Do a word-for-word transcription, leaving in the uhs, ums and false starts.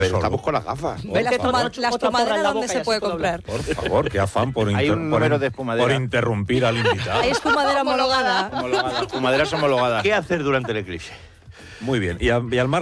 Pero estamos con las gafas. Por ¿Las favor, tomaderas dónde se puede comprar? por favor, qué afán por, Hay inter- un por, número in- de espumadera. por interrumpir al invitado. Hay espumadera homologada. Homologadas, fumaderas homologadas. ¿Qué hacer durante el eclipse? Muy bien. Y, a- y al mar